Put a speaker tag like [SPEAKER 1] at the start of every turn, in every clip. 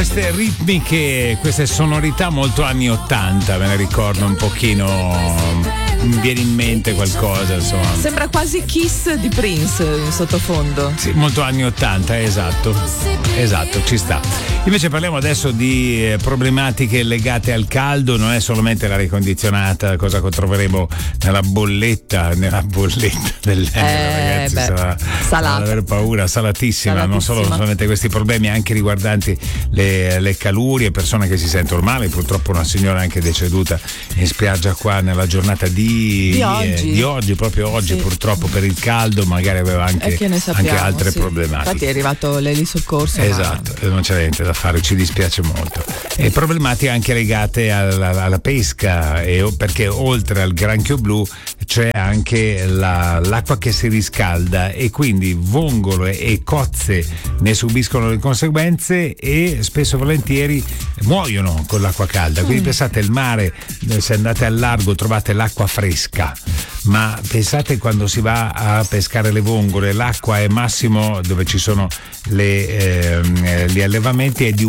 [SPEAKER 1] queste ritmiche, queste sonorità molto anni 80, me ne ricordo un pochino. Mi viene in mente qualcosa, insomma.
[SPEAKER 2] Sembra quasi Kiss di Prince in sottofondo.
[SPEAKER 1] Sì, molto anni 80, esatto, ci sta. Invece parliamo adesso di problematiche legate al caldo, non è solamente l'aria condizionata, cosa che troveremo nella bolletta dell'energia, ragazzi, sarà avere paura, salatissima, non solo solamente questi problemi, anche riguardanti le calurie, persone che si sentono male, purtroppo una signora anche deceduta in spiaggia qua nella giornata di oggi, proprio oggi, sì. Purtroppo per il caldo magari aveva anche altre problematiche.
[SPEAKER 2] Infatti è arrivato l'elisoccorso.
[SPEAKER 1] Esatto, non c'è niente da fare, ci dispiace molto. E problematiche anche legate alla pesca, perché oltre al granchio blu c'è anche l'acqua che si riscalda e quindi vongole e cozze ne subiscono le conseguenze e spesso e volentieri muoiono con l'acqua calda. Quindi pensate, il mare, se andate al largo trovate l'acqua fresca, ma pensate quando si va a pescare le vongole, l'acqua è massimo dove ci sono gli allevamenti è di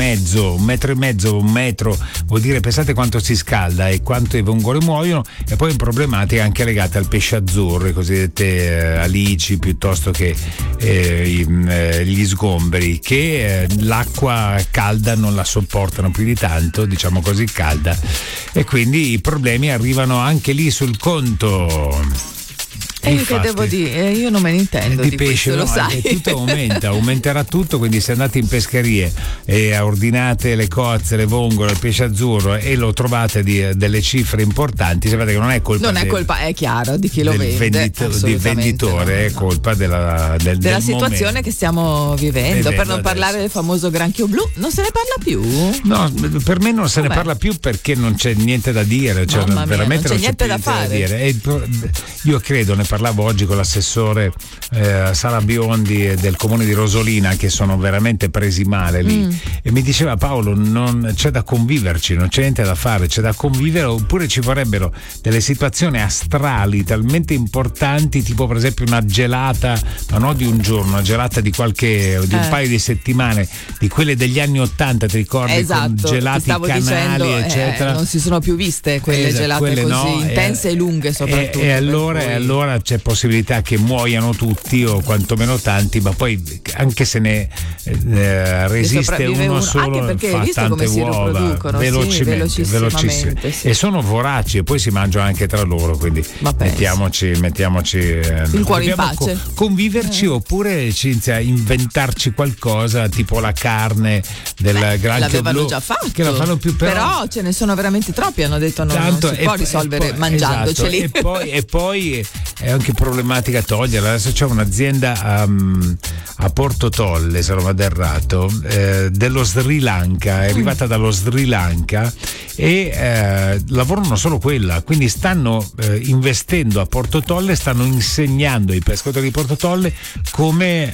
[SPEAKER 1] 1,5 metro, vuol dire pensate quanto si scalda e quanto le vongole muoiono. E poi problematiche anche legate al pesce azzurro, le cosiddette alici, piuttosto che gli sgomberi, che l'acqua calda non la sopportano più di tanto, diciamo così calda, e quindi i problemi arrivano anche lì sul conto.
[SPEAKER 2] E io che devo dire? Io non me ne intendo di
[SPEAKER 1] pesce,
[SPEAKER 2] questo, lo sai.
[SPEAKER 1] Tutto aumenterà tutto, quindi se andate in pescherie e ordinate le cozze, le vongole, il pesce azzurro e lo trovate delle cifre importanti, sapete che non è colpa
[SPEAKER 2] è chiaro, di chi lo vende,
[SPEAKER 1] del venditore, è colpa della
[SPEAKER 2] situazione
[SPEAKER 1] momento
[SPEAKER 2] che stiamo vivendo. Per non parlare del famoso granchio blu, non se ne parla più?
[SPEAKER 1] No, per me non se ne parla più perché non c'è niente da dire, cioè veramente
[SPEAKER 2] non c'è niente da fare.
[SPEAKER 1] E io credo, ne parlavo oggi con l'assessore Sara Biondi del comune di Rosolina, che sono veramente presi male lì, e mi diceva: Paolo, non c'è da conviverci, non c'è niente da fare, c'è da convivere, oppure ci vorrebbero delle situazioni astrali talmente importanti, tipo per esempio una gelata, ma non di un giorno, una gelata di un paio di settimane, di quelle degli anni 80, ti ricordi?
[SPEAKER 2] Esatto,
[SPEAKER 1] con gelati canali, eccetera.
[SPEAKER 2] Non si sono più viste quelle gelate così intense e lunghe, soprattutto.
[SPEAKER 1] E allora c'è possibilità che muoiano tutti o quantomeno tanti, ma poi anche se ne resiste uno solo,
[SPEAKER 2] anche perché
[SPEAKER 1] fa
[SPEAKER 2] visto
[SPEAKER 1] tante
[SPEAKER 2] come si
[SPEAKER 1] uova
[SPEAKER 2] velocemente,
[SPEAKER 1] velocissime.
[SPEAKER 2] sì.
[SPEAKER 1] E sono voraci e poi si mangiano anche tra loro, quindi mettiamoci
[SPEAKER 2] il cuore in pace,
[SPEAKER 1] conviverci, oppure Cinzia, inventarci qualcosa tipo la carne del granchio
[SPEAKER 2] l'avevano
[SPEAKER 1] blu,
[SPEAKER 2] già fatto,
[SPEAKER 1] che la fanno più, però
[SPEAKER 2] ce ne sono veramente troppi, hanto detto non si può risolvere mangiandoceli.
[SPEAKER 1] Esatto. E poi è anche problematica toglierla. Adesso c'è un'azienda a Porto Tolle, se non vado errato, dello Sri Lanka, è arrivata dallo Sri Lanka e lavorano solo quella, quindi stanno investendo a Porto Tolle, stanno insegnando ai pescatori di Porto Tolle come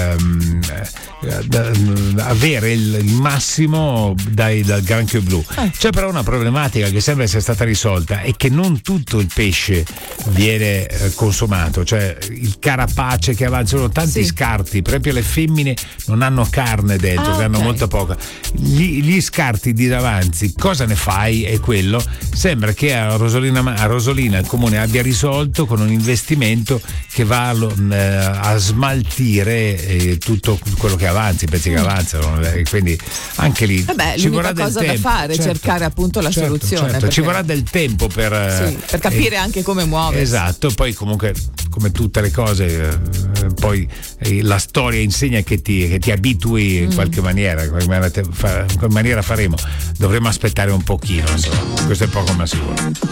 [SPEAKER 1] avere il massimo dal granchio blu. C'è però una problematica che sembra essere stata risolta, è che non tutto il pesce viene consumato, cioè il carapace che avanza, sono tanti scarti, per esempio le femmine non hanno carne dentro, che hanno molto poca. Gli scarti di davanti, cosa ne fai? È quello. Sembra che a Rosolina il comune abbia risolto con un investimento che va a smaltire tutto quello che avanzi, i pezzi che avanzano, quindi anche lì ci vorrà del
[SPEAKER 2] cosa
[SPEAKER 1] tempo
[SPEAKER 2] da fare, cercare appunto la soluzione.
[SPEAKER 1] Perché ci vorrà del tempo per
[SPEAKER 2] capire anche come muoversi.
[SPEAKER 1] Esatto, poi comunque come tutte le cose poi la storia insegna che ti abitui in qualche maniera, in qualche maniera faremo, dovremo aspettare un pochino, insomma, questo è poco ma sicuro.